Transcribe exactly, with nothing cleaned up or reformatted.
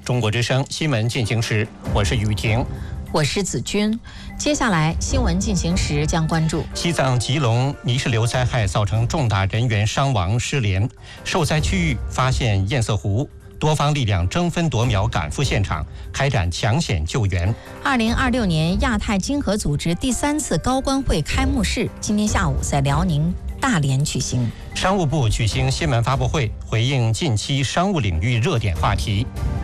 中国之声新闻进行时，我是雨婷， 我是子君。接下来新闻进行时将关注西藏吉隆泥石流灾害造成重大人员伤亡失联，受灾区域发现堰塞湖，多方力量争分夺秒赶赴现场，开展抢险救援。 二零二六年亚太经合组织第三次高官会开幕式今天下午在辽宁大连举行。 商务部举行新闻发布会，回应近期商务领域热点话题。